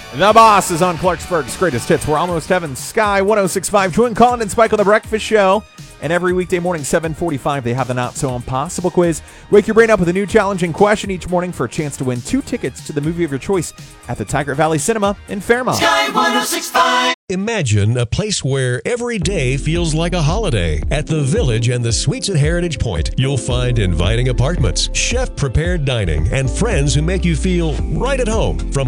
The Boss is on Clarksburg's Greatest Hits. We're almost heaven. Sky 106.5. Join Colin and Spike on The Breakfast Show. And every weekday morning, 7:45, they have the Not So Impossible quiz. Wake your brain up with a new challenging question each morning for a chance to win 2 tickets to the movie of your choice at the Tiger Valley Cinema in Fairmont. Sky 106.5. Imagine a place where every day feels like a holiday. At the Village and the Suites at Heritage Point, you'll find inviting apartments, chef-prepared dining, and friends who make you feel right at home. From